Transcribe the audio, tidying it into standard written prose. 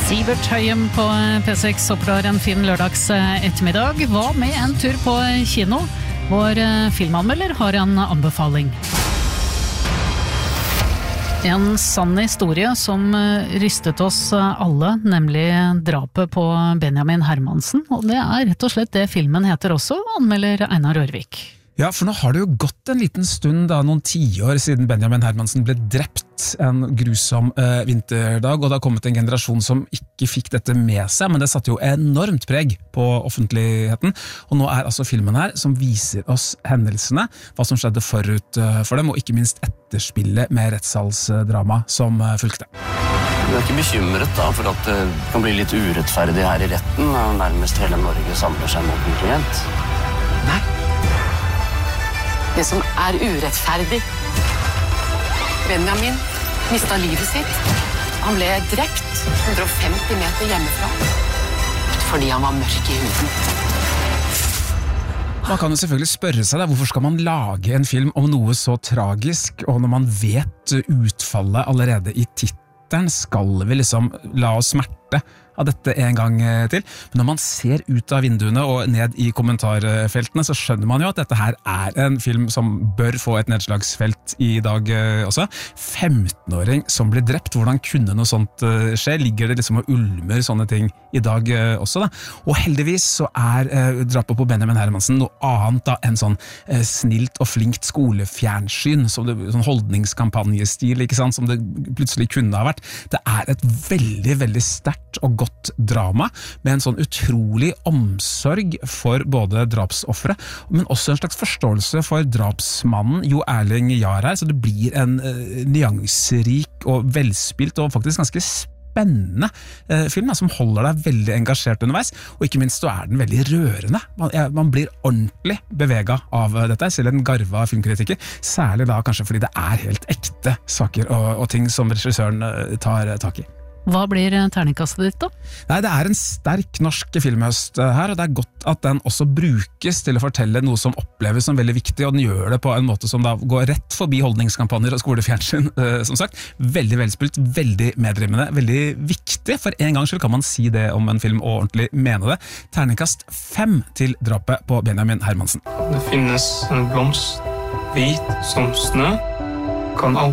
Sivert Høyem på P6 oppdrar en fin lørdags ettermiddag. Hva med en tur på kino? Vår filmanmelder har en anbefaling. En sann historie som rystet oss alle, nemlig drapet på Benjamin Hermansen. Og det er rett og slett det filmen heter også, anmelder Einar Rørvik. Ja, for nå har det jo gått en liten stund, noen tiår siden Benjamin Hermansen ble drept en grusom vinterdag, og det har kommet en generasjon som ikke fikk dette med seg, men det satte jo enormt preg på offentligheten, og nå er altså filmen her som viser oss hendelsene, hva som skjedde forut for dem, og ikke minst etterspillet med rettssalsdrama som fulgte. Du er ikke bekymret da, for at det kan bli litt urettferdig her i retten, og nærmest hele Norge samler seg mot en klient? Nei. Det som er urettferdig. Benjamin mistet livet sitt. Han ble drept 150 meter hjemmefra fordi han var mørk i huden. Man kan jo selvfølgelig spørre seg hvorfor skal man lage en film om noe så tragisk, og når man vet utfallet allerede i tittelen, skal vi liksom la oss smerte av dette en gang til. Men når man ser ut av vinduene og ned i kommentarfeltene, så skjønner man jo at dette her er en film som bør få et nedslagsfelt i dag også. 15-åring som blir drept, hvordan kunne noe sånt skje? Ligger det liksom og ulmer sånne ting i dag også da? Og heldigvis så er drapet på Benjamin Hermansen noe annet da enn sånn snilt og flinkt skolefjernsyn, sånn holdningskampanjestil, ikke sant, som det plutselig kunne ha vært. Det er et veldig, veldig sterkt og godt drama, med en sånn utrolig omsorg for både drapsoffere, men også en slags forståelse for drapsmannen Jo Erling Jahr her, så det blir en nyanserik og velspilt og faktisk ganske spennende film som holder deg veldig engasjert underveis, og ikke minst så er den veldig rørende. Man blir ordentlig beveget av dette, selv en garva filmkritiker, særlig da kanskje fordi det er helt ekte saker og ting som regissøren tar tak i. Hva blir terningkastet ditt da? Nei, det er en sterk norsk filmhøst her, og det er godt at den også brukes til å fortelle noe som oppleves som veldig viktig, og den gjør det på en måte som da går rett forbi holdningskampanjer og skolefjernsyn, som sagt. Veldig velspilt, veldig medrivende, veldig viktig. For en gang skyld kan man si det om en film og ordentlig mene det. Terningkast 5 til drapet på Benjamin Hermansen. Det finnes en blomst, hvit som snø, kan